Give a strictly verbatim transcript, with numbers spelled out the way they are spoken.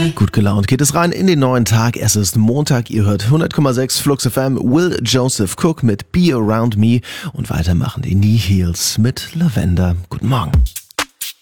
Hi. Gut gelaunt geht es rein in den neuen Tag. Es ist Montag, ihr hört hundert Komma sechs Flux F M, Will Joseph Cook mit Be Around Me und weitermachen die Knee Heels mit Lavender. Guten Morgen.